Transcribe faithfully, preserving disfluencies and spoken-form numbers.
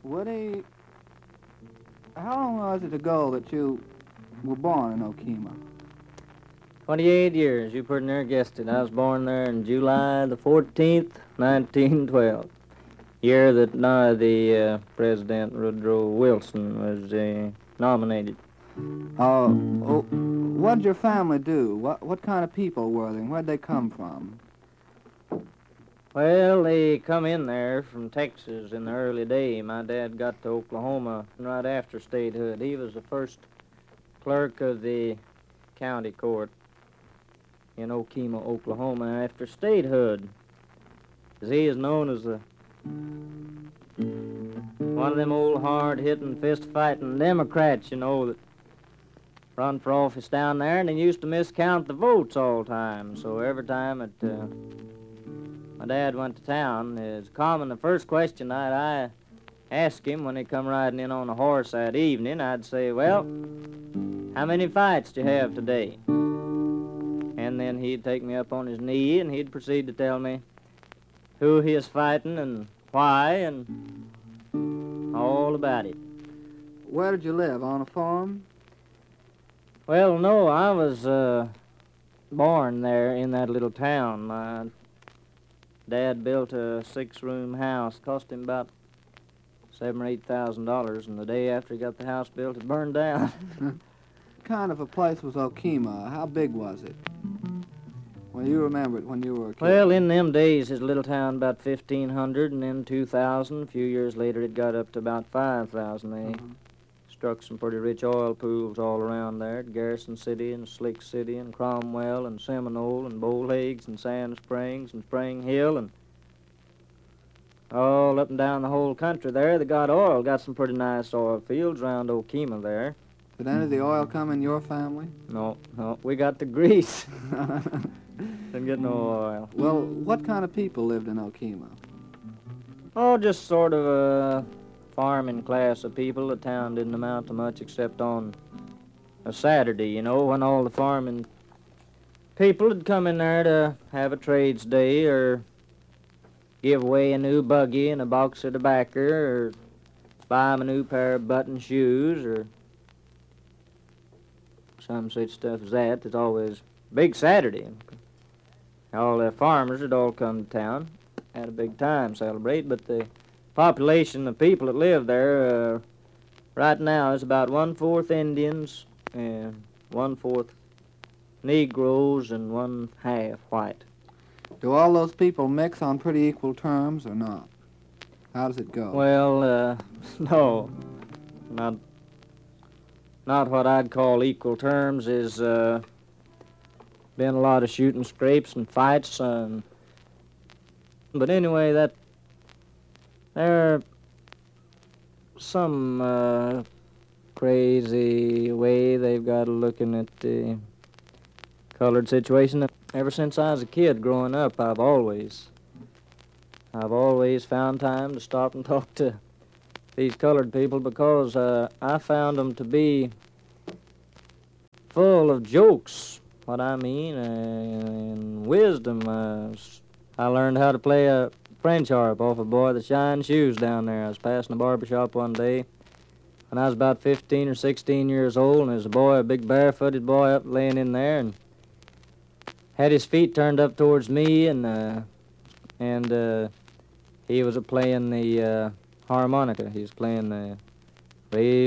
Woody, how long was it ago that you were born in Okemah? Twenty-eight years. You pretty near guessed it. I was born there in July the fourteenth, nineteen twelve. Year that uh, the uh, President Woodrow Wilson was uh, nominated. Uh, oh, what did your family do? What what kind of people were they? And where'd they come from? Well, they come in there from Texas in the early day. My dad got to Oklahoma right after statehood. He was the first clerk of the county court in Okemah, Oklahoma, after statehood. 'Cause he is known as the one of them old hard-hitting, fist-fighting Democrats, you know, that run for office down there, and they used to miscount the votes all the time. So every time it, uh, my dad went to town, it's common, the first question I'd I ask him when he come riding in on a horse that evening, I'd say, well, how many fights do you have today? And then he'd take me up on his knee, and he'd proceed to tell me who he is fighting and why and all about it. Where did you live? On a farm? Well, no, I was uh, born there in that little town. My dad built a six-room house. Cost him about seven or eight thousand dollars, and the day after he got the house built, it burned down. What kind of a place was Okemah? How big was it? Well, you remember it when you were a kid. Well, in them days, his little town about fifteen hundred, and then two thousand. A few years later, it got up to about five thousand. They Uh-huh. struck some pretty rich oil pools all around there at Garrison City and Slick City and Cromwell and Seminole and Bowlegs and Sand Springs and Spring Hill and all up and down the whole country there. They got oil, got some pretty nice oil fields around Okemah there. Did any of the oil come in your family? No, no, we got the grease. Didn't get no oil. Well, what kind of people lived in Okemah? Oh, just sort of a farming class of people. The town didn't amount to much except on a Saturday, you know, when all the farming people would come in there to have a trades day or give away a new buggy and a box of tobacco or buy 'em a new pair of button shoes or some such stuff as that. It's always big Saturday. All the farmers would all come to town, had a big time, celebrate, but the population of people that live there uh, right now is about one-fourth Indians and one-fourth Negroes and one-half white. Do all those people mix on pretty equal terms or not? How does it go? Well, uh, no, not not what I'd call equal terms. Is uh, been a lot of shooting scrapes and fights, and but anyway, that there are some uh, crazy way they've got of looking at the colored situation. Ever since I was a kid growing up, I've always, I've always found time to stop and talk to these colored people because uh, I found them to be full of jokes, what I mean, uh, and wisdom. Uh, I learned how to play a French harp off a boy that shined shoes down there. I was passing a barber shop one day when I was about fifteen or sixteen years old, and there's a boy, a big barefooted boy up laying in there, and had his feet turned up towards me, and uh, and uh, he was playing the uh, harmonica. He was playing the real